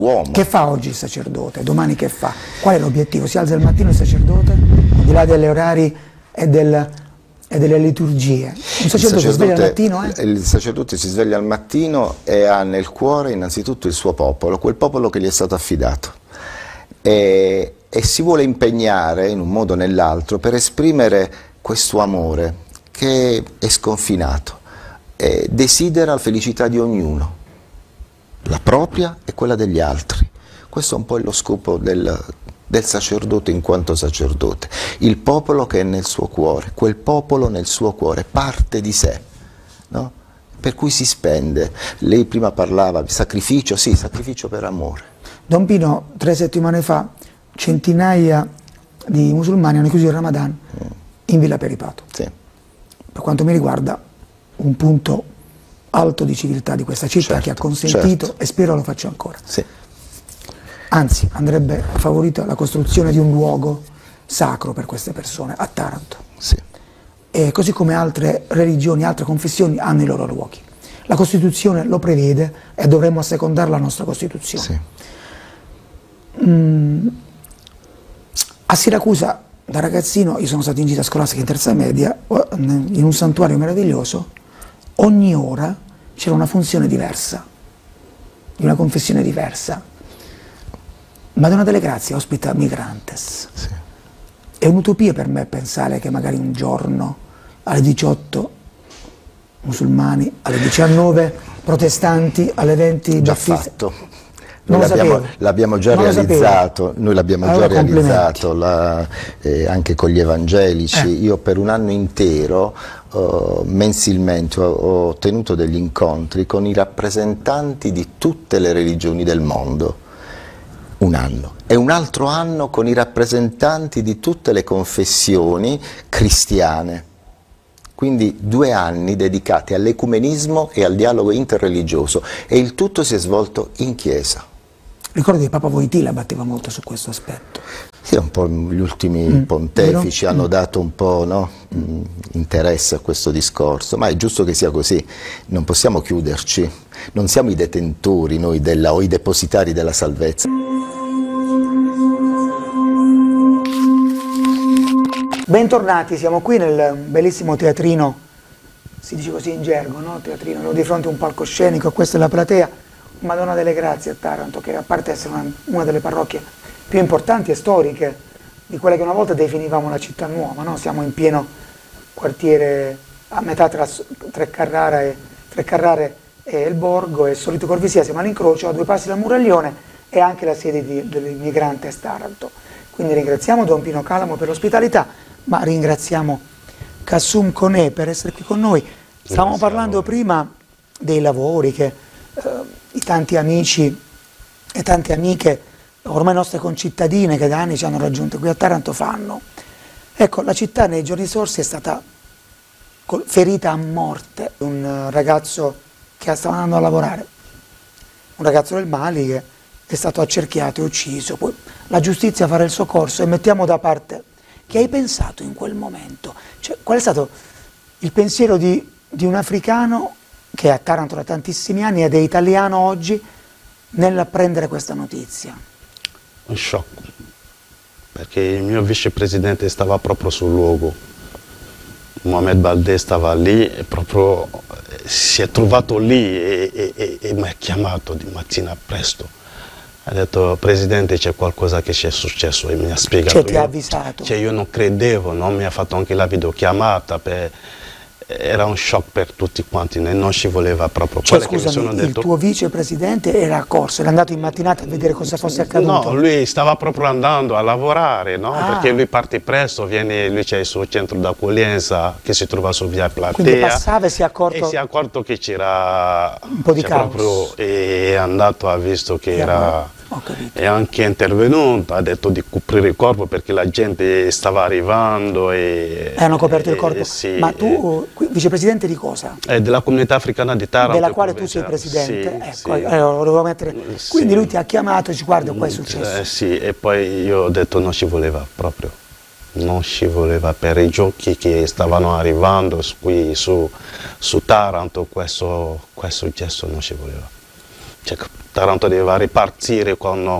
uomo. Che fa oggi il sacerdote? Domani che fa? Qual è l'obiettivo? Si alza al mattino il sacerdote, al di là degli orari e delle liturgie? Un sacerdote si sveglia al mattino? Il sacerdote si sveglia al mattino e ha nel cuore innanzitutto il suo popolo, quel popolo che gli è stato affidato. E si vuole impegnare in un modo o nell'altro per esprimere questo amore che è sconfinato e desidera la felicità di ognuno, la propria e quella degli altri. Questo è un po' lo scopo del sacerdote in quanto sacerdote, il popolo che è nel suo cuore, quel popolo nel suo cuore, parte di sé, no? Per cui si spende. Lei prima parlava di sacrificio, sì, sacrificio per amore. Don Pino, 3 settimane fa, centinaia di musulmani hanno chiuso il Ramadan in Villa Peripato. Sì. Per quanto mi riguarda, un punto alto di civiltà di questa città, Certo, che ha consentito, certo. e spero lo faccia ancora. Sì. Anzi, andrebbe favorita la costruzione di un luogo sacro per queste persone a Taranto. Sì. E così come altre religioni, altre confessioni hanno i loro luoghi. La Costituzione lo prevede e dovremmo assecondare la nostra Costituzione. Sì. A Siracusa, da ragazzino, io sono stato in gita scolastica in terza media, in un santuario meraviglioso, ogni ora c'era una funzione diversa, di una confessione diversa. Madonna delle Grazie ospita migrantes. Sì. È un'utopia per me pensare che magari un giorno alle 18 musulmani, alle 19 protestanti, alle 20 Già baptisti. fatto. Non lo sapevo. L'abbiamo già Non lo realizzato, noi l'abbiamo Allora, già realizzato anche con gli evangelici. Io per un anno intero, mensilmente, ho tenuto degli incontri con i rappresentanti di tutte le religioni del mondo. Un anno. E un altro anno con i rappresentanti di tutte le confessioni cristiane. Quindi 2 anni dedicati all'ecumenismo e al dialogo interreligioso, e il tutto si è svolto in chiesa. Ricordo che Papa Wojtyla batteva molto su questo aspetto. Sì, un po' gli ultimi pontefici hanno dato un po', no, interesse a questo discorso, ma è giusto che sia così, non possiamo chiuderci, non siamo i detentori noi o i depositari della salvezza. Bentornati, siamo qui nel bellissimo teatrino, si dice così in gergo, no? Teatrino, di fronte a un palcoscenico, questa è la platea, Madonna delle Grazie a Taranto, che a parte essere una delle parrocchie più importanti e storiche di quelle che una volta definivamo la città nuova, no? Siamo in pieno quartiere a metà tra Carrara e il Borgo e Solito Corvisia, siamo all'incrocio, a 2 passi dal Muraglione, e anche la sede dell'Immigrantes Taranto. Quindi ringraziamo Don Pino Calamo per l'ospitalità, ma ringraziamo Kassum Konè per essere qui con noi. Stavamo parlando prima dei lavori che i tanti amici e tante amiche, ormai nostre concittadine che da anni ci hanno raggiunto qui a Taranto, fanno. Ecco, la città nei giorni scorsi è stata ferita a morte. Un ragazzo che stava andando a lavorare, un ragazzo del Mali che è stato accerchiato e ucciso. Poi la giustizia farà il suo corso, e mettiamo da parte. Che hai pensato in quel momento? Cioè, qual è stato il pensiero di un africano che è a Taranto da tantissimi anni ed è italiano oggi nell'apprendere questa notizia? Un shock, perché il mio vicepresidente stava proprio sul luogo. Mohamed Baldé stava lì e proprio si è trovato lì e mi ha chiamato di mattina presto. Ha detto: Presidente, c'è qualcosa che ci è successo, e mi ha spiegato. Cioè ti ha avvisato? Cioè, io non credevo, no? Mi ha fatto anche la videochiamata, era un shock per tutti quanti, non ci voleva proprio. Cioè, scusami, il tuo vicepresidente era corso, era andato in mattinata a vedere cosa fosse accaduto? No, lui stava proprio andando a lavorare, no? Perché lui parte presto, lui c'è il suo centro d'accoglienza che si trova su via Platea. Quindi passava e si è accorto... E si è accorto che c'era un po' di caos. Proprio, è andato, ha visto che era... È anche intervenuto, ha detto di coprire il corpo perché la gente stava arrivando e... hanno coperto il corpo. Sì, ma tu, vicepresidente di cosa? Della comunità africana di Taranto. Della quale tu sei presidente? Sì, ecco, sì. Lo dovevo mettere... Quindi lui ti ha chiamato e dice: guarda, qua è successo. Sì, e poi io ho detto non ci voleva proprio. Non ci voleva per i giochi che stavano arrivando qui su Taranto, questo gesto non ci voleva. Cioè, Taranto doveva ripartire con